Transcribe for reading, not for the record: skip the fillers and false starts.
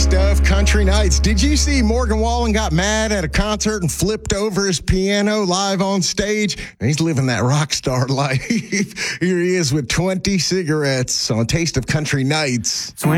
Taste of Country Nights. Did you see Morgan Wallen got mad at a concert and flipped over his piano live on stage? He's living that rock star life. Here he is with 20 cigarettes on Taste of Country Nights.